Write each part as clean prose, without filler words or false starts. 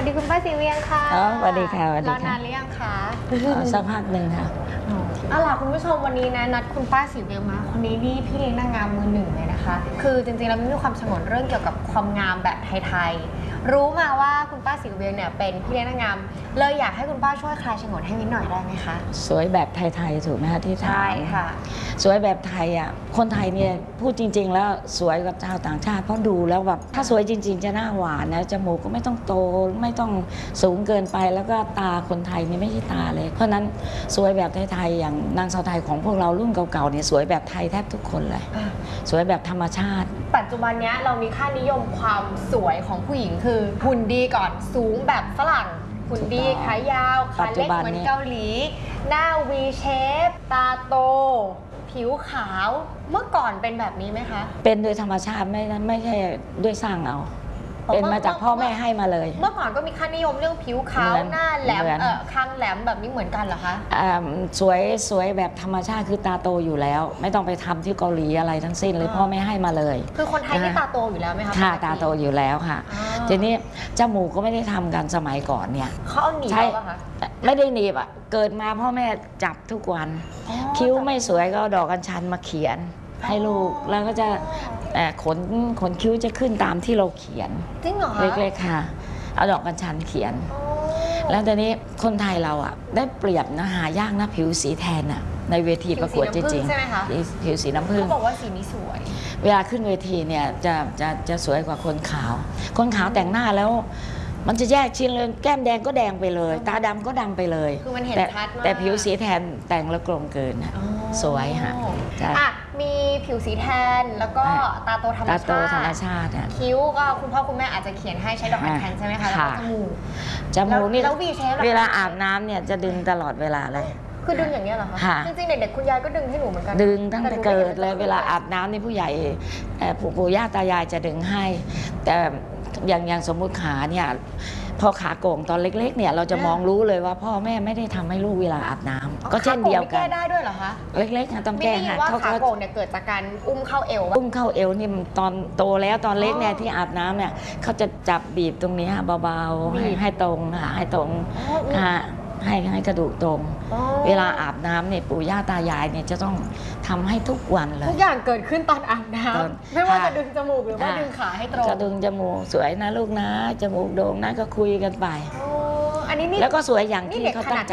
ดีคุณป้าสีเวียงค่ะสวัสดีค่ะสวัสดีค่ะรอนานหรือยังคะสักพักหนึ่งค่ะเอาล่ะคุณผู้ชมวันนี้นะนัดคุณป้าสีเวียงมาคนนี้นี่พี่เลี้ยงนางงามมือหนึ่งเลยนะคะคือจริงๆแล้วมีความฉงนเรื่องเกี่ยวกับความงามแบบไทยๆรู้มาว่าคุณป้าสีเวียงเนี่ยเป็นพี่เลี้ยงนางงามเลยอยากให้คุณป้าช่วยคลายฉงนให้นิดหน่อยได้ไหมคะสวยแบบไทยๆถูกไหมคะที่ถามใช่ค่ะสวยแบบไทยอ่ะคนไทยเนี่ยพูดจริงๆแล้วสวยกว่าชาวต่างชาติเพราะดูแล้วแบบถ้าสวยจริงๆจะหน้าหวานนะจมูกก็ไม่ต้องโตไม่ต้องสูงเกินไปแล้วก็ตาคนไทยนี่ไม่ใช่ตาเลยเพราะนั้นสวยแบบไทยๆอย่างนางสาวไทยของพวกเรารุ่นเก่าๆเนี่ยสวยแบบไทยแทบทุกคนเลยสวยแบบธรรมชาติปัจจุบันนี้เรามีค่านิยมความสวยของผู้หญิงคือหุ่นดีก่อนสูงแบบฝรั่งหุ่นดีขายาวขาเล็กเหมือนเกาหลีหน้า V shape ตาโตผิวขาวเมื่อก่อนเป็นแบบนี้ไหมคะเป็นโดยธรรมชาติไม่ใช่ด้วยสร้างเอาเป็นมาจากพ่อแม่ให้มาเลยเมื่อก่อนก็มีค่านิยมเรื่องผิวขาวหน้าแหลมคางแหลมแบบนี้เหมือนกันเหรอคะสวยแบบธรรมชาติคือตาโตอยู่แล้วไม่ต้องไปทำที่เกาหลีอะไรทั้งสิ้นเลยพ่อแม่ให้มาเลยคือคนไทยที่ตาโตอยู่แล้วไหมคะค่ะตาโตอยู่แล้วค่ะทีนี้จมูกก็ไม่ได้ทำกันสมัยก่อนเนี่ยเขาเอาหนีบเหรอคะไม่ได้หนีบอ่ะเกิดมาพ่อแม่จับทุกวันคิ้วไม่สวยก็เอาดอกกัญชันมาเขียนให้ลูกแล้วก็จะขนคิ้วจะขึ้นตามที่เราเขียนจริงเหรอคะเล็กๆค่ะเอาดอกกัญชันเขียนแล้วตอนนี้คนไทยเราอ่ะได้เปรียบนะหายากนะผิวสีแทนอ่ะในเวทีประกวดจริงๆผิวสีน้ำผึ้งเขาบอกว่าสีนี้สวยเวลาขึ้นเวทีเนี่ยจะสวยกว่าคนขาวคนขาวแต่งหน้าแล้วมันจะแยกชิ้นเลยแก้มแดงก็แดงไปเลยตาดำก็ดำไปเลยคือมันเห็นชัดมากแต่ผิวสีแทนแต่งแล้วกลมเกินสวยค่ะมีผิวสีแทนแล้วก็ตาโตธรรมชาติคิ้วก็คุณพ่อคุณแม่อาจจะเขียนให้ใช้ดอกแทนใช่ไหมคะแล้วก็จมูกนี่เวลาอาบน้ำเนี่ยจะดึงตลอดเวลาเลยคือดึงอย่างนี้เหรอคะจริงๆเด็กๆคุณยายก็ดึงให้หนูเหมือนกันดึงตั้งแต่เกิดเลยเวลาอาบน้ำนี่ผู้ใหญ่ปู่ย่าตายายจะดึงให้แต่อย่างสมมุติขาเนี่ยพอขาโก่งตอนเล็กๆเนี่ยเราจะมองรู้เลยว่าพ่อแม่ไม่ได้ทำให้ลูกเวลาอาบน้ำก็เช่นเดียวกันแก้ได้ด้วยเหรอคะเล็กๆต้องแก้ค่ะว่าขาโก่งเนี่ยเกิดจากการอุ้มเข้าเอวนี่ตอนโตแล้วตอนเล็กเนี่ยที่อาบน้ำเนี่ยเขาจะจับบีบตรงนี้เบาๆให้ตรงให้ตรงให้กระดูกตรงเวลาอาบน้ำเนี่ยปู่ย่าตายายเนี่ยจะต้องทำให้ทุกวันเลยทุกอย่างเกิดขึ้นตอนอาบน้ำไม่ว่าจะดึงจมูกหรือว่าดึงขาให้ตรงจะดึงจมูกสวยนะลูกนะจมูกโด่งนะก็คุยกันไปอันนี้แล้วก็สวยอย่างที่เขาตั้งใจ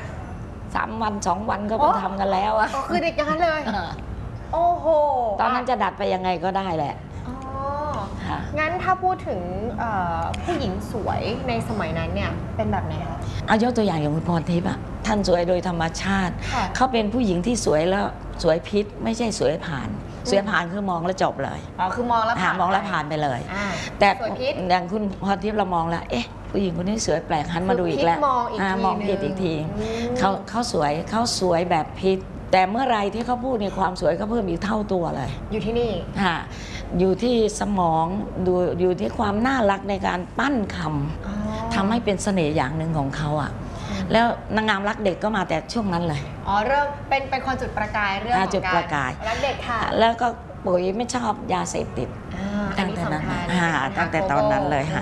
3 วัน 2 วันก็ไปทำกันแล้วอะคือเด็กอย่างนั้นเลยโอ้โหตอนนั้นจะดัดไปยังไงก็ได้แหละงั้นถ้าพูดถึงผู้หญิงสวยในสมัยนั้นเนี่ยเป็นแบบไหนคะเอายกตัวอย่างอย่างคุณพรทิพย์อะท่านสวยโดยธรรมชาติเขาเป็นผู้หญิงที่สวยแล้วสวยพิษไม่ใช่สวยผ่านสวยผ่านคือมองแล้วจบเลยคือมองแล้วผ่านไปเลยแต่อย่างคุณพรทิพย์เรามองแล้วผู้หญิงคนนี้สวยแปลกหันมาดูอีกแล้วมองผิดอีกทีเขาสวยแบบพิษแต่เมื่อไรที่เขาพูดในความสวยเขาเพิ่มอีกเท่าตัวเลยอยู่ที่นี่อยู่ที่สมองอยู่ที่ความน่ารักในการปั้นคำทำให้เป็นเสน่ห์อย่างหนึ่งของเขาอ่ะแล้วนางงามรักเด็กก็มาแต่ช่วงนั้นเลยเริ่มเป็นคนจุดประกายเรื่องของการรักเด็กค่ะแล้วก็ปุ๋ยไม่ชอบยาเสพติดตั้งแต่นั้นตั้งแต่ตอนนั้นเลยค่ะ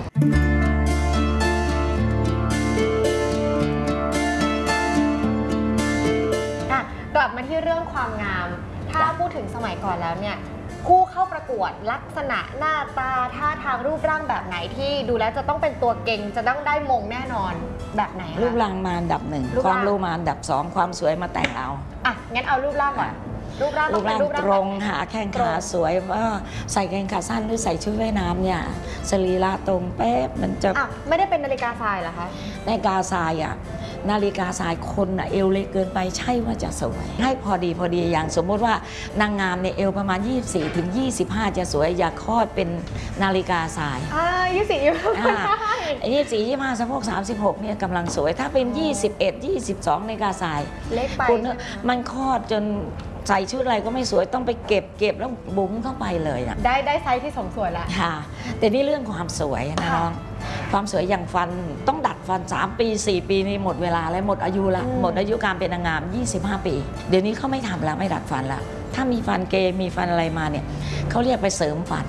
กลับมาที่เรื่องความงามถ้าพูดถึงสมัยก่อนแล้วเนี่ยผู้เข้าประกวดลักษณะหน้าตาท่าทางรูปร่างแบบไหนที่ดูแล้วจะต้องเป็นตัวเก่งจะต้องได้มงแน่นอนแบบไหนรูปร่างมาอันดับ1ความรู้มาอันดับ2ความสวยมาแต่งเอางั้นเอารูปร่างก่อนรูปร่างตรงหาแข้งขาสวยว่าใส่กางเกงขาสั้นหรือใส่ชุดว่ายน้ำเนี่ยสรีระตรงเป๊ะมันจะไม่ได้เป็นนาฬิกาทรายเหรอคะนาฬิกาทรายนาฬิกาทรายคนเอวเล็กเกินไปใช่ว่าจะสวยให้พอดีอย่างสมมติว่านางงามเนี่ยเอวประมาณ24 ถึง 25จะสวยอย่าคลอดเป็นนาฬิกาทราย24 25สะโพก36เนี่ยกำลังสวยถ้าเป็น21 22นาฬิกาทรายเล็กไปมันคลอดจนใส่ชุดอะไรก็ไม่สวยต้องไปเก็บแล้วบุ๋มเข้าไปเลยได้ไซส์ที่สมส่วนแล้วค่ะแต่นี่เรื่องความสวยนะน้องความสวยอย่างฟันต้องดัดฟัน3 ปี 4 ปีนี่หมดเวลาแล้วหมดอายุละหมดอายุการเป็นนางงาม25 ปีเดี๋ยวนี้เขาไม่ทำแล้วไม่ดัดฟันละถ้ามีฟันเกมีฟันอะไรมาเนี่ยเขาเรียกไปเสริมฟัน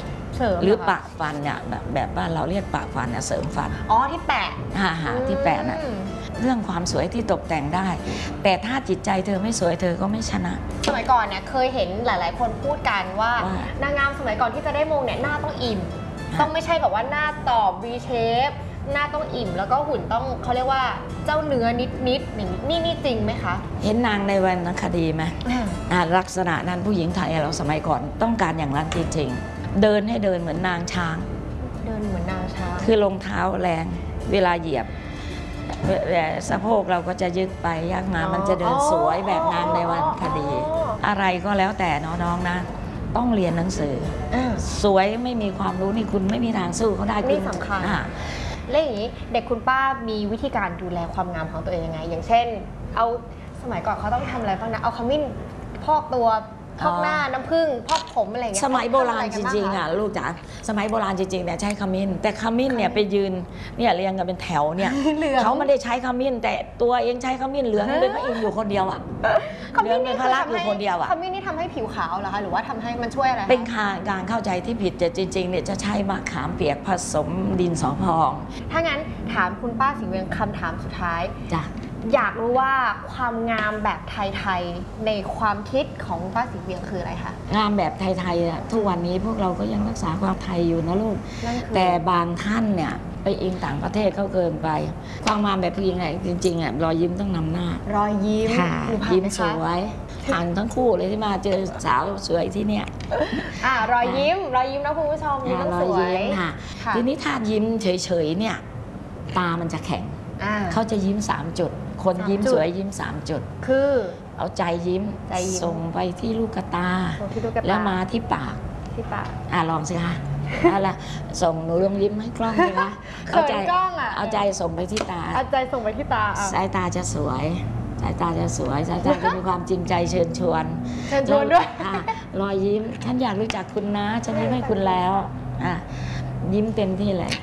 สริมหรือเคะปะฟันเนี่ยแบบบ้านเราเรียกปะฟันเนี่ยเสริมฟันอ๋อที่แปะที่แปะน่ะเรื่องความสวยที่ตกแต่งได้ แต่ถ้าจิตใจเธอไม่สวยเธอก็ไม่ชนะสมัยก่อนเนี่ยเคยเห็นหลาย ๆ คนพูดกันว่าว่านางงามสมัยก่อนที่จะได้มงเนี่ยหน้าต้องอิ่ม ต้องไม่ใช่แบบว่าหน้าตอบ V shape หน้าต้องอิ่ม แล้วก็หุ่นต้องเขาเรียกว่าเจ้าเนื้อนิดๆอย่างนี้นี่จริงไหมคะเห็นนางในวรรณคดีไหมลักษณะนั้นผู้หญิงไทยเราสมัยก่อนต้องการอย่างนั้นจริงๆเดินให้เดินเหมือนนางช้างเดินเหมือนนางช้างคือรองเท้าแรงเวลาเหยียบสะโพกเราก็จะยึดไปยากมามันจะเดินสวยแบบนางในวรรณคดี อะไรก็แล้วแต่น้องๆนะต้องเรียนหนังสือสวยไม่มีความรู้นี่คุณไม่มีทางสู้เขาได้นี่สำคัญแล้วอย่างนี้เด็กคุณป้ามีวิธีการดูแลความงามของตัวเองยังไง อย่างเช่นเอาสมัยก่อนเขาต้องทำอะไรบ้างนะเอาขมิ้นพอกตัวพอกหน้าน้ำผึ้งพอกผมอะไรอย่างเงี้ยสมัยโบราณจริงๆอ่ะลูกจ๋าสมัยโบราณจริงๆเนี่ยใช้ขมิ้นแต่ขมิ้นเนี่ยไปยืนเนี่ยเรียงกันเป็นแถวเนี่ย เขาไม่ได้ใช้ขมิ้นแต่ตัวเองใช้ขมิ้นเหลืองเป็นพระอินทร์อยู่คนเดียวอ่ะเหลืองเป็นพระลักษณ์อยู่คนเดียวอ่ะขมิ้นนี่ทำให้ผิวขาวเหรอคะหรือว่าทำให้มันช่วยอะไรเป็นการเข้าใจที่ผิดแต่จริงๆเนี่ยจะใช้มะขามเปียกผสมดินสอพองถ้างั้นถามคุณป้าสีเวียงคำถามสุดท้ายจ้ะอยากรู้ว่าความงามแบบไทยๆในความคิดของป้าสีเวียงคืออะไรคะงามแบบไทยๆอ่ะทุกวันนี้พวกเราก็ยังรักษาความไทยอยู่นะลูกนั่นคือแต่บางท่านเนี่ยไปอิงต่างประเทศเขาเกินไปความงามแบบผู้หญิงไงจริงๆอ่ะรอยยิ้มต้องนำหน้ารอยยิ้มยิ้มสวยผ่านทั้งคู่เลยที่มาเจอสาวสวยที่เนี่ยรอยยิ้มนะคุณผู้ชมยิ้มต้องสวยค่ะทีนี้ถ้ายิ้มเฉยๆเนี่ยตามันจะแข็งเขาจะยิ้ม3จุดคนยิ้มสวยยิ้ม3จุดคือเอาใจยิ้มส่งไปที่ลูกตาแล้วมาที่ปากลองสิคะอะไรส่งหนูลองยิ้มให้กล้องเลยคะเอาใจส่งไปที่ตาเอาใจส่งไปที่ตาสายตาจะสวยสายตาจะมีความจริงใจเชิญชวนด้วยรอยยิ้มฉันอยากรู้จักคุณนะฉันยิ้มให้คุณแล้วยิ้มเต็มที่เลย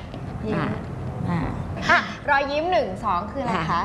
รอยยิ้ม1 2คืออะไรคะ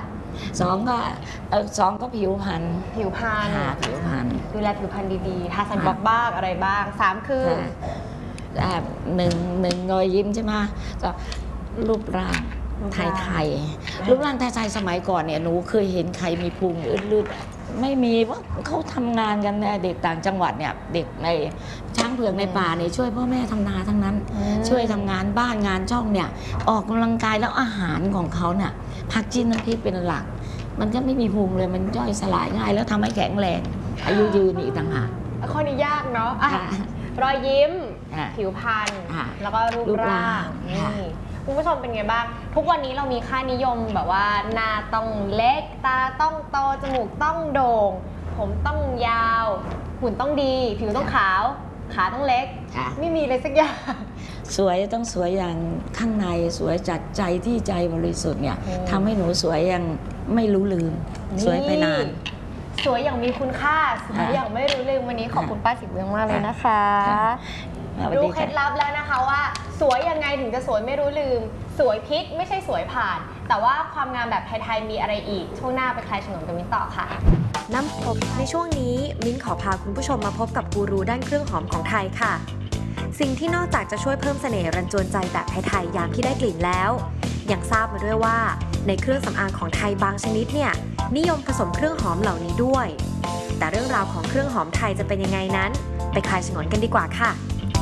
2ก็ผิวพรรณดูแลผิวพรรณดีๆทาซันบล็อกบ้างอะไรบ้าง3คือหนึ่งรอยยิ้มใช่ไหมก็รูปร่างไทยรูปร่างไทยสมัยก่อนเนี่ยหนูเคยเห็นใครมีพุงอืดๆไม่มีว่าเขาทำงานกันเนี่ยเด็กต่างจังหวัดเนี่ยเด็กในช้างเผือกในป่าเนี่ยช่วยพ่อแม่ทำนาทั้งนั้นช่วยทำงานบ้านงานช่องเนี่ยออกกำลังกายแล้วอาหารของเขาเนี่ยผักจิ้นน้ำพริกเป็นหลักมันก็ไม่มีพุงเลยมันย่อยสลายง่ายแล้วทำให้แข็งแรงอายุยืนอีกต่างหากข้อนี้ยากเนาะรอยยิ้มผิวพรรณแล้วก็รูปร่างนี่คุณผู้ชมเป็นไงบ้างทุกวันนี้เรามีค่านิยมแบบว่าหน้าต้องเล็กตาต้องโตจมูกต้องโด่งผมต้องยาวหุ่นต้องดีผิวต้องขาวขาต้องเล็กไม่มีเลยสักอย่างสวยต้องสวยอย่างข้างในสวยจากใจที่ใจบริสุทธิ์เนี่ยทำให้หนูสวยอย่างไม่รู้ลืมสวยไปนานสวยอย่างมีคุณค่าสวยอย่างไม่รู้ลืมวันนี้ขอบคุณป้าสีเวียงมากเลยนะคะรู้เคล็ดลับแล้วนะคะว่าสวยยังไงถึงจะสวยไม่รู้ลืมสวยพลิกไม่ใช่สวยผ่านแต่ว่าความงามแบบไทยๆมีอะไรอีกช่วงหน้าไปคลายฉงนกับมิ้นต่อค่ะน้ำพบในช่วงนี้มิ้นขอพาคุณผู้ชมมาพบกับกูรูด้านเครื่องหอมของไทยค่ะสิ่งที่นอกจากจะช่วยเพิ่มเสน่ห์รันจวนใจแบบไทยๆยามที่ได้กลิ่นแล้วยังทราบมาด้วยว่าในเครื่องสำอางของไทยบางชนิดเนี่ยนิยมผสมเครื่องหอมเหล่านี้ด้วยแต่เรื่องราวของเครื่องหอมไทยจะเป็นยังไงนั้นไปคลายฉงนกันดีกว่าค่ะ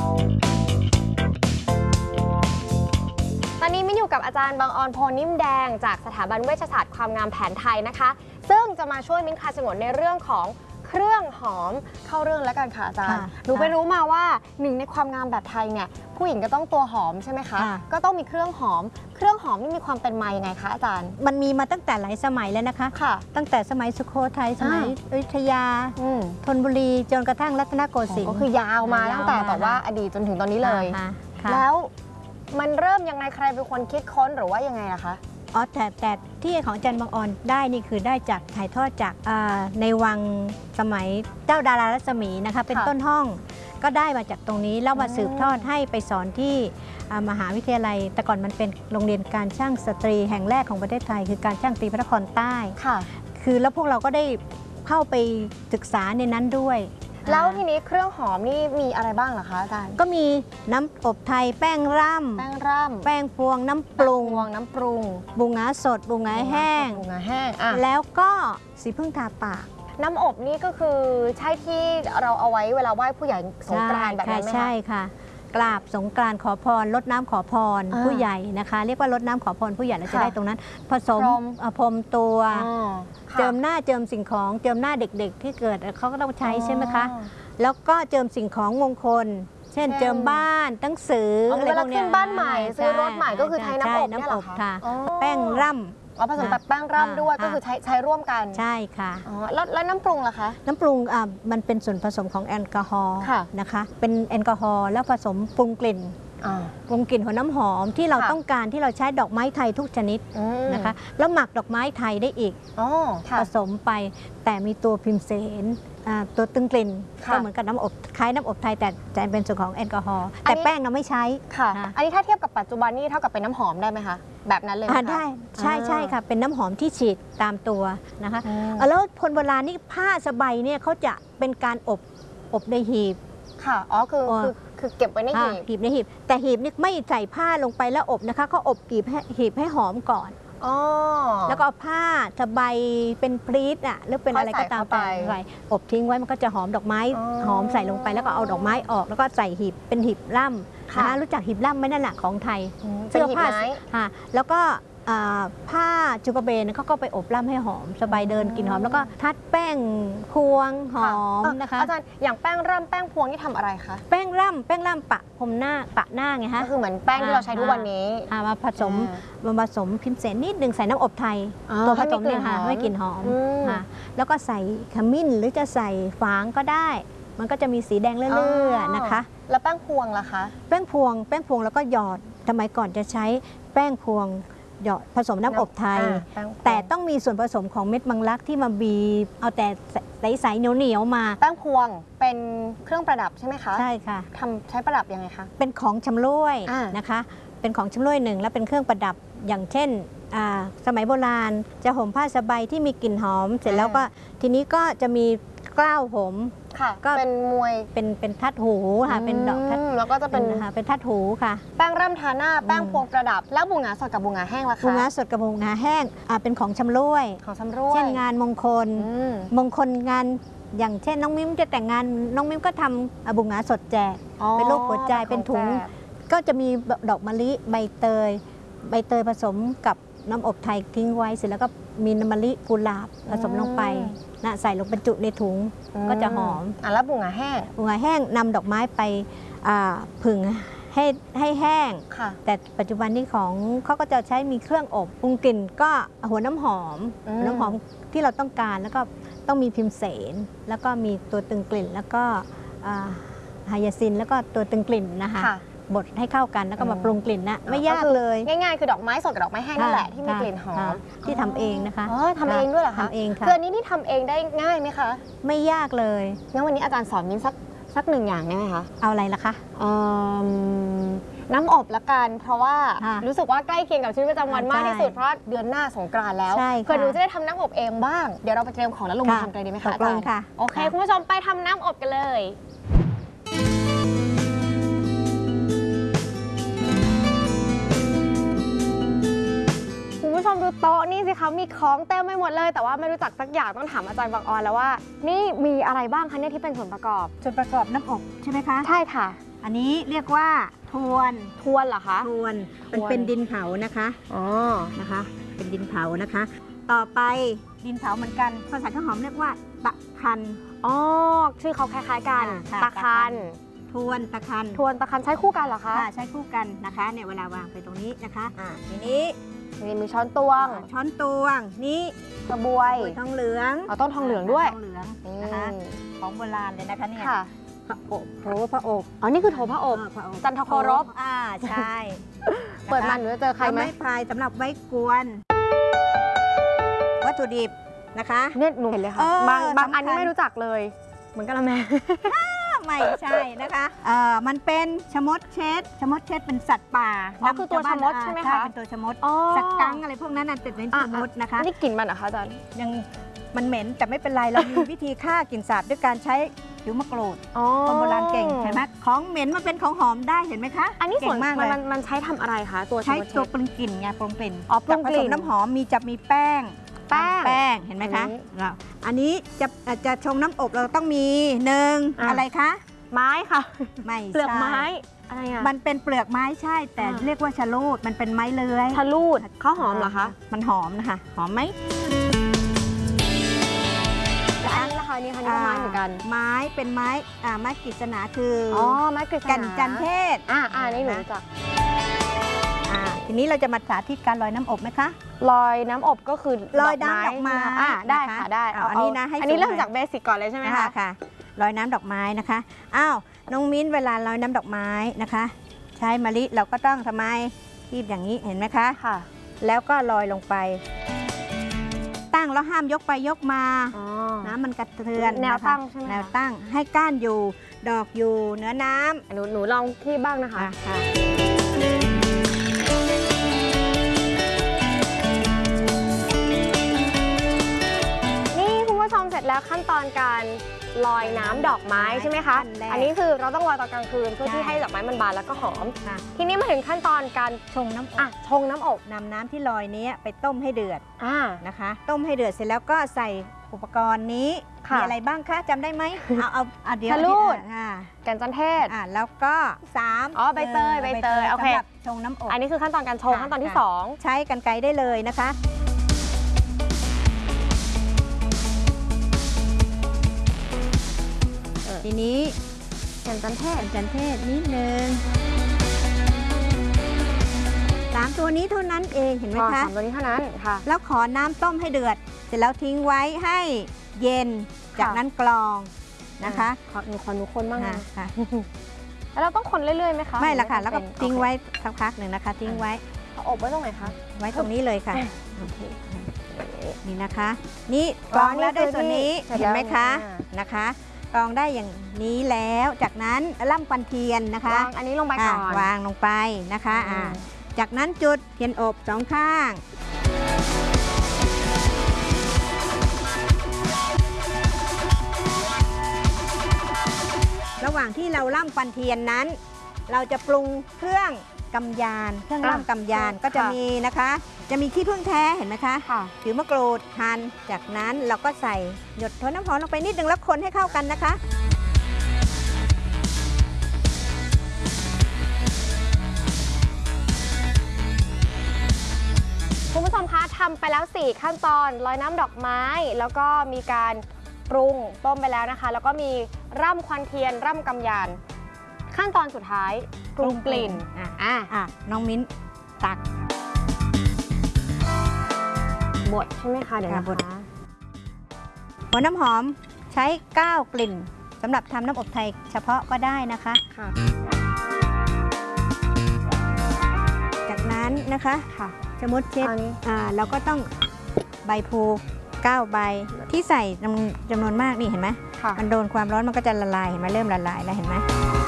ตอนนี้มิ้นอยู่กับอาจารย์บังออน โพนิ่มแดงจากสถาบันเวชศาสตร์ความงามแผนไทยนะคะซึ่งจะมาช่วยมิ้นคลายฉงนในเรื่องของเครื่องหอมเข้าเรื่องแล้วกันค่ะอาจารย์หนูไปรู้มาว่าหนึ่งในความงามแบบไทยเนี่ยผู้หญิงก็ต้องตัวหอมใช่ไหมคะก็ต้องมีเครื่องหอมนี่มีความเป็นมายังไงคะอาจารย์มันมีมาตั้งแต่หลายสมัยแล้วนะคะตั้งแต่สมัยสุโขทัยสมัยอยุธยาธนบุรีจนกระทั่งรัตนโกสินทร์ก็คือยาวมาตั้งแต่แบบว่าอดีตจนถึงตอนนี้เลยแล้วมันเริ่มยังไงใครเป็นคนคิดค้นหรือว่ายังไงล่ะคะแต่ที่ของอาจารย์บังออนได้นี่คือได้จากถ่ายทอดจากในวังสมัยเจ้าดารารัศมีนะคะเป็นต้นห้องก็ได้มาจากตรงนี้แล้วมาสืบทอดให้ไปสอนที่มหาวิทยาลัยแต่ก่อนมันเป็นโรงเรียนการช่างสตรีแห่งแรกของประเทศไทยคือการช่างตีพระนครใต้ค่ะคือแล้วพวกเราก็ได้เข้าไปศึกษาในนั้นด้วยแล้วทีนี้เครื่องหอมนี่มีอะไรบ้างเหรอคะอาจารย์ก็มีน้ำอบไทยแป้งร่ำแป้งร่ำแป้งพวงน้ำปรุงวงน้ำปรุงบูงาสดบูงาแห้งบุงาแห้งอ่ะแล้วก็สีพึ่งทาปากน้ำอบนี่ก็คือใช่ที่เราเอาไว้เวลาไหว้ผู้ใหญ่สงกรานต์แบบนั้นไหมคะใช่ค่ะ กราบสงกรานต์ขอพรลดน้ำขอพรอ่าผู้ใหญ่นะคะ เรียกว่าลดน้ำขอพรผู้ใหญ่เราจะค่ะได้ตรงนั้น ผสมพรมพรมตัวอ๋อค่ะเจิมหน้าเจิมสิ่งของเจิมหน้าเด็กๆ ที่เกิดเขาก็ต้องใช้ใช่ไหมคะอ๋อแล้วก็เจิมสิ่งของมงคล เช่นเช่นเจิมบ้านหนังสือเอาอะไรเวพลาวกเนี้ขึ้ยนบ้านใหม่ซื้อรถใหม่ก็คือใช้น้ำอบเนี่ยเหรอน้ำอบคะค่ะอ๋อแป้งร่อ๋อผสมแบบแป้งร่ำด้วยค่ะก็คือใช้ร่วมกันำใช่ค่ะอ๋อแล้วน้ำปรุงล่ะคะน้ำปรุงมันเป็นส่วนผสมของแอลกอฮอล์ค่ะนะคะ เป็นแอลกอฮอล์แล้วผสมปรุงกลิ่นอ่าปรุงกลิ่นหัวน้ำหอมที่เราค่ะต้องการที่เราใช้ดอกไม้ไทยทุกชนิดอืมนะคะ แล้วหมักดอกไม้ไทยได้อีกอ๋อค่ะผสมไปแต่มีตัวพิมเสนตัวตึงกลิ่นค่ะก็เหมือนกับน้ำอบคล้ายน้ำอบไทยแต่จะเป็นส่วนของแอลกอฮอล์อันแต่นี้แป้งเราไม่ใช้ค่ะค่ะอันนี้ถ้าเทียบกับปัจจุบันนี่เท่ากับเป็นน้ำหอมได้ไหมคะ แบบนั้นเลยไหมคะได้ใช่ค่ะ เป็นน้ำหอมที่ฉีดตามตัวนะคะอืมแล้วคนโบราณนี่ผ้าสบายเนี่ยเขาจะเป็นการอบในหีบค่ะ อ๋อ คือเก็บไว้ในหีบหีบในหีบ แต่หีบนี่ไม่ใส่ผ้าลงไปแล้วอบนะคะเขาอบหีบให้หอมก่อนอ๋อแล้วก็เอาผ้าสบายเป็นพรีตอ่ะหรือเป็นอะไรก็ตามค่อยใส่แต่เข้าไปใส่อบทิ้งไว้มันก็จะหอมดอกไม้อ๋อหอมใส่ลงไปแล้วก็เอาดอกไม้ออกแล้วก็ใส่หีบเป็นหีบล่ำค่ะนะคะรู้จักหีบล่ำไหมนั่นแหละของไทยเป็นหีบผ้าไม้ค่ะแล้วก็ผ้าจุกระเบนเขาก็ไปอบล่ำให้หอมสบายเดินกลิ่นหอม แล้วก็ทัดแป้งควงหอมนะคะอาจารย์อย่างแป้งร่ำแป้งพวงนี่ทำอะไรคะแป้งร่ำปะพรมหน้าปะหน้าไงฮะก็คือเหมือนแป้งที่เราใช้ทุกวันนี้มาผสมพิมเสนนิดหนึ่งใส่น้ำอบไทยอ๋อตัวผให้สมีมกลิ่เนี่ยนหค่ะอมให้กลิ่นหอมอืมค่ะแล้วก็ใส่ขมิ้นหรือจะใส่ฝางก็ได้ มันก็จะมีสีแดงเลื่อยๆนะคะแล้วแป้งพวงล่ะคะแป้งพวงแล้วก็หยอดสมัยก่อนจะใช้แป้งพวงหยอดผสมน้ำอบไทยแป้งพวงแต่ต้องมีส่วนผสมของเม็ดมังลักที่มาบีบเอาแต่ใสๆเหนียวๆมาแป้งพวงเป็นเครื่องประดับใช่ไหมคะใช่ค่ะใช้ประดับยังไงคะเป็นของชำร่วยอ่านะคะ เป็นของชำร่วยหนึ่งและเป็นเครื่องประดับอย่างเช่นสมัยโบราณจะห่มผ้าสบายที่มีกลิ่นหอม เสร็จแล้วก็ทีนี้ก็จะมีกล้าวผมค่ะก็เป็นมวยเป็นทัดหูค่ะเป็นดอกทัดแล้วก็จะเป็นเป็นทัดหูค่ะแป้งร่ำทาหน้า แป้งพวงประดับ แล้วบูงาสดกับบูงาแห้งล่ะคะบูงาสดกับบูงาแห้งเป็นของชำร่วยของชำร่วยเช่นงานมงคลอืมมงคลงานอย่างเช่นน้องมิ้มจะแต่งงานน้องมิ้มก็ทำบูงาสดแจกอ๋อเป็นรูปหัวใจเป็นถุงของแจกก็จะมีดอกมะลิใบเตยผสมกับน้ำอบไทยทิ้งไว้เสร็จแล้วก็มีน้ำมะลิกุหลาบผสมลงไปนะใส่ลงบรรจุในถุงก็จะหอมแล้วบูงาแห้งบูงาแห้งนำดอกไม้ไปผึ่งให้แห้งค่ะแต่ปัจจุบันนี้ของเขาก็จะใช้มีเครื่องอบปรุงกลิ่นก็หัวน้ำหอมอืมหัวน้ำหอมที่เราต้องการแล้วก็ต้องมีพิมเสนแล้วก็มีตัวตึงกลิ่น แล้วก็ไฮยาซินแล้วก็ตัวตึงกลิ่นนะคะค่ะบดให้เข้ากันแล้วก็มาปรุงกลิ่นนะไม่ยากเลยง่ายๆ คือดอกไม้สดกับดอกไม้แห้งนั่นแหละที่มีกลิ่นหอมที่ทำเองนะคะอ๋อทำเองด้วยเหรอคะทำเองค่ะคืออันนี้ที่ทำเองได้ง่ายไหมคะไม่ยากเลยงั้นวันนี้อาจารย์สอนมิ้นสักหนึ่งอย่างได้ไหมคะเอาอะไรล่ะคะน้ำอบละกัน เพราะว่าค่ะรู้สึกว่าใกล้เคียงกับชีวิตประจำวันมากที่สุดใช่เพราะเดือนหน้าสงกรานต์แล้วใช่ค่ะเพื่อหนูจะได้ทำน้ำอบเองบ้าง เดี๋ยวเราไปเตรียมของแล้วลงมือค่ะทำกันเลยดีไหมตคะกอาลจาง รย์ค่ะโอเคค่ะคุณผู้ชมไปทำน้ำอบกันเลย คุณผู้ชมดูโต๊ะนี่สิคะมีของเต็มไปหมดเลย แต่ว่าไม่รู้จักสักอย่างต้องถามอาจารย์บางออนแล้วว่า นี่มีอะไรบ้างคะเนี่ยที่เป็นส่วนประกอบส่วนประกอบน้ำอบใช่ไหมคะใช่ค่ะอันนี้เรียกว่าทวนทวนเหรอคะเป็นดินเผานะคะอ๋อนะคะ เป็นดินเผานะคะ ต่อไปดินเผาเหมือนกันภาษาข้าวหอมเรียกว่าตะคันอ๋อชื่อเขาคล้ายๆกันค่ะตะคันทวนตะคันทวนตะคันใช้คู่กันเหรอคะใช้คู่กันนะคะเนี่ยเวลาวางไปตรงนี้นะคะทีนี้นี่มีช้อนตวงช้อนตวงนี่กระบวยกล้วยทองเหลืองเอาต้นทองเหลืองด้วยทองเหลืองนะคะของโบราณเลยนะคะเนี่ยค่ะพระอบโถพระอบอ๋อนี่คือโถพระอบพระอบจันทโครบใช่เปิดมาหนูจะเจอใครไหมไม้พายสำหรับไว้กวน วัตถุดิบนะคะเนี่ยหนูเห็นเลยค่ะเออบางอันสำคัญนี่ไม่รู้จักเลย เหมือนกะละแมไม่ใช่นะคะมันเป็นชะมดเช็ดเป็นสัตว์ป่าอ๋อคือตัวชะมดใช่ไหมคะเป็นตัวชะมดอ๋อสัตว์กังอะไรพวกนั้นน่ะเป็นชะมดนะคะนี่กลิ่นมันเหรอคะอาจารย์ยังมันเหม็นแต่ไม่เป็นไรเรามีวิธีฆ่ากลิ่นสาบด้วยการใช้ผิวมะกรูดคนโบราณเก่งเห็นไหมของเหม็นมันเป็นของหอมได้เห็นไหมคะอันนี้ส่วนเก่งมากเลยมันใช้ทำอะไรคะตัวใช้ชมพูตัวปรุงกลิ่นไงปรุงกลิ่นอ๋อปรุงกลิ่นผสมน้ำหอมจะมีแป้งแป้งเห็นไหมคะอันนี้อันนี้จะชงน้ำอบเราต้องมีหนึ่งอ่ะอะไรคะไม้ค่ะไม่เปลือกไม้ใช่อะไรอ่ะมันเป็นเปลือกไม้ใช่ แต่เรียกว่าชะลูดมันเป็นไม้เลื้อยทะลูดข้าวหอมเหรอคะมันหอมนะคะหอมไหมแล้วอันนี้ล่ะคะนี่ก็ไม้เหมือนกันไม้เป็นไม้ไม้กฤษณาคือออ๋อไม้กฤษณากันจันเทศนี่หนูรู้จักทีนี้เราจะมาสาธิตการลอยน้ำอบไหมคะลอยน้ำอบก็คือลอยน้ำดอกไม้ได้นะคะค่ะได้อันนี้นะให้อันนี้สูงเริ่มหน่อยจากเบสิกก่อนเลยใช่ไหมคะค่ะลอยน้ำดอกไม้นะคะอ้าวน้องมิ้นเวลาลอยน้ำดอกไม้นะคะ ใช้มะลิเราก็ต้องทำไมคีบอย่างนี้เห็นไหมคะค่ะแล้วก็ลอยลงไป ตั้งแล้วห้ามยกไปยกมาอ๋อน้ำมันกระเทือนแนวนะคะตั้งใช่ไหมคะแนวตั้งให้ก้านอยู่ดอกอยู่เหนือน้หนูลองที่บ้างนะคะำค่ะนี่คุณผู้ชมเสร็จแล้วขั้นตอนการลอยน้ำดอกไม้ใช่ไหมคะขั้นแรกอันนี้คือเราต้องลอยตอนกลางคืนเพื่อที่ใช่ให้ดอกไม้มันบานแล้วก็หอมค่ะทีนี้มาถึงขั้นตอนการชงน้ำอบชงน้ำอบนำน้ำที่ลอยนี้ไปต้มให้เดือดอ่านะคะ ต้มให้เดือดเสร็จแล้วก็ใส่อุปกรณ์นี้ค่ะมีอะไรบ้างคะจำได้ไหมเอาเดี๋ยวชะลูดค่ะแก่นจันเทศแล้วก็3 อ๋อใบเตยใบเตยโอเคสำหรับชงน้ำอบอันนี้คือขั้นตอนการชงค่ะขั้นตอนที่ค่ะสองใช้กรรไกรได้เลยนะคะทีนี้แก่นจันเทศจันเทศนิดนึง3 ตัวนี้เท่านั้นเองเห็นไหมอ๋อคะสามตัวนี้เท่านั้นค่ะแล้วขอน้ำต้มให้เดือด เสร็จแล้วทิ้งไว้ให้เย็น จากนั้นกรองนะคะขอหนูคนบ้างนะค่ะแล้วเราต้องคนเรื่อยๆไหมคะไม่ละค่ะ แล้วก็โอเคทิ้งไว้สักพักหนึ่งนะคะ ทิ้งไว้เอาอบไว้ตรงไหนคะไว้ตรงนี้เลยค่ะโอเคนี่นะคะ นี่กรองแล้วได้ส่วนนี้เสร็จเห็แล้นวไหมคะอ่านะคะกรองได้อย่างนี้แล้ว จากนั้นล่ำควันเทียนนะคะวางอันนี้ลงไปก่อนวางลงไปนะคะอืมจากนั้นจุดเทียนอบ2 ข้าง ระหว่างที่เราล่ำควันเทียนนั้น เราจะปรุงเครื่องกำยานเครื่องล่ำกำยานก็จะมีนะคะ จะมีขี้ผึ้งแท้เห็นไหมคะค่ะผิวมะกรูดหั่นจากนั้นเราก็ใส่หยดถั่วน้ำหอมลงไปนิดนึงแล้วคนให้เข้ากันนะคะคุณผู้ชมคะทำไปแล้ว 4 ขั้นตอนลอยน้ำดอกไม้ แล้วก็มีการปรุงต้มไปแล้วนะคะ แล้วก็มีร่ำควันเทียนร่ำกำยาน ขั้นตอนสุดท้ายปรุงกลิ่นน้องมิ้นตักบดใช่ไหมคะเดี๋ยวนะค่ะบดคะหัวน้ำหอมใช้ 9 กลิ่นสำหรับทำน้ำอบไทยเฉพาะก็ได้นะคะค่ะจากนั้นนะคะค่ะสมมติเช็ดอันนี้เราก็ต้องใบพลู9 ใบที่ใส่จำนวนมากนี่เห็นไหมค่ะมันโดนความร้อนมันก็จะละลายเห็นไหมเริ่มละลายแล้วเห็นไหม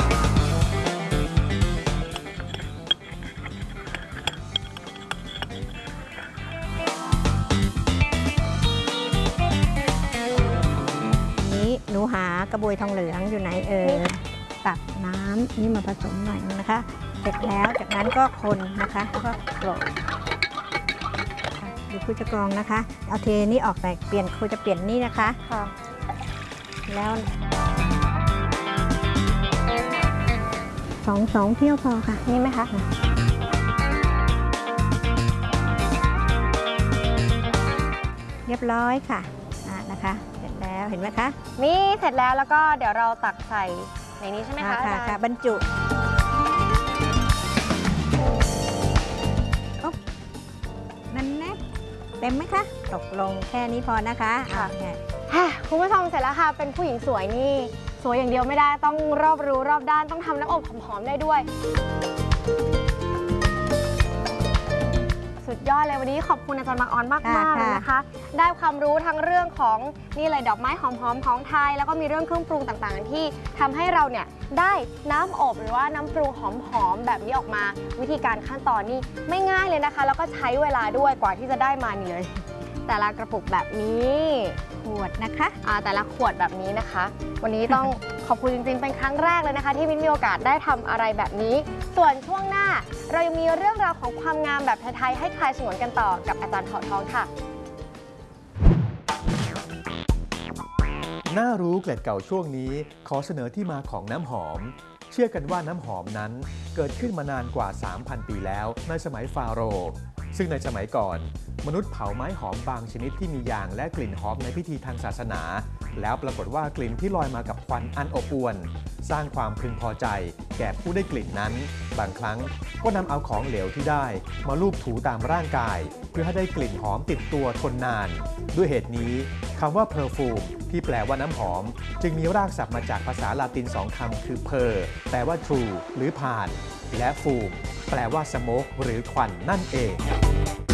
นี้หนูหากระบวยทองเหลืองอยู่ไหนตักน้ำนี่มาผสมหน่อยนึงนะคะ เสร็จแล้วจากนั้นก็คนนะคะแล้วก็โกรกดูครูจะกรองนะคะ เอาเทนี่ออกไปเปลี่ยนครูจะเปลี่ยนนี่นะคะค่ะแล้วสองเที่ยวพอค่ะนี่ไหมคะเรียบร้อยค่ะนะคะ เสร็จแล้วเห็นไหมคะนี่เสร็จแล้วแล้วก็เดี๋ยวเราตักใส่ในนี้ใช่ไหมคะอาจารย์ค่ะบรรจุอ๊บนั่นแน่เต็มไหมคะ ตกลงแค่นี้พอนะคะเนี่ยคุณผู้ชมเสร็จแล้วค่ะ เป็นผู้หญิงสวยนี่ สวยอย่างเดียวไม่ได้ต้องรอบรู้รอบด้านต้องทำน้ำอบหอมๆได้ด้วย สุดยอดเลยวันนี้ขอบคุณอาจารย์บางออนมากๆเลยนะคะ ได้ความรู้ทั้งเรื่องของนี่เลยดอกไม้หอมๆของไทย แล้วก็มีเรื่องเครื่องปรุงต่างๆ ที่ทำให้เราเนี่ยได้น้ำอบหรือว่าน้ำปรุงหอมๆแบบนี้ออกมา วิธีการขั้นตอนนี่ไม่ง่ายเลยนะคะ แล้วก็ใช้เวลาด้วยกว่าที่จะได้มานี่เลย แต่ละกระปุกแบบนี้วดนะคะแต่ละขวดแบบนี้นะคะ วันนี้ต้อง ขอบคุณจริงๆเป็นครั้งแรกเลยนะคะ ที่มิ้นมีโอกาสได้ทำอะไรแบบนี้ ส่วนช่วงหน้าเรายังมีเรื่องราวของความงามแบบไทยๆให้คลายฉงนกันต่อกับอาจารย์เผ่าทองค่ะน่ารู้เกล็ดเก่าช่วงนี้ขอเสนอที่มาของน้ำหอม เชื่อกันว่าน้ำหอมนั้นเกิดขึ้นมานานกว่า 3,000 ปีแล้วในสมัยฟาโรห์ซึ่งในสมัยก่อนมนุษย์เผาไม้หอมบางชนิดที่มียางและกลิ่นหอมในพิธีทางศาสนา แล้วปรากฏว่ากลิ่นที่ลอยมากับควันอันอบอวลสร้างความพึงพอใจแก่ผู้ได้กลิ่นนั้นบางครั้งก็นำเอาของเหลวที่ได้มาลูบถูตามร่างกายเพื่อให้ได้กลิ่นหอมติดตัวทนนานด้วยเหตุนี้คำว่าเพอร์ฟูมที่แปลว่าน้ำหอมจึงมีรากศัพท์มาจากภาษาลาติน2 คำคือเพอร์แปลว่าทรูหรือผ่านและฟูมแปลว่าสโมกหรือควันนั่นเอง